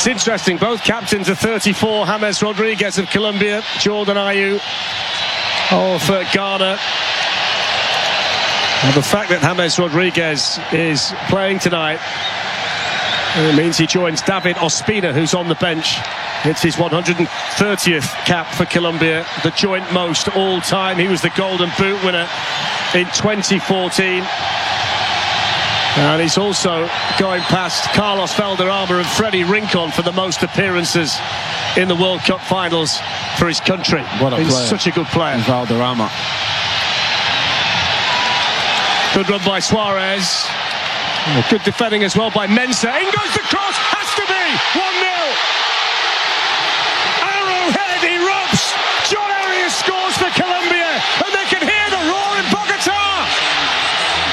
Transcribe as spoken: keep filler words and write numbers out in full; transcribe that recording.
It's interesting, both captains are thirty-four. James Rodriguez of Colombia, Jordan Ayew oh, for Ghana. Well, the fact that James Rodriguez is playing tonight, it means he joins David Ospina, who's on the bench. It's his one hundred thirtieth cap for Colombia, the joint most all time. He was the Golden Boot winner in twenty fourteen. And he's also going past Carlos Valderrama and Freddie Rincon for the most appearances in the World Cup finals for his country. What a He's player. such a good player. Valderrama. Good run by Suarez. Good defending as well by Mensah. In goes the cross. Has to be one nil.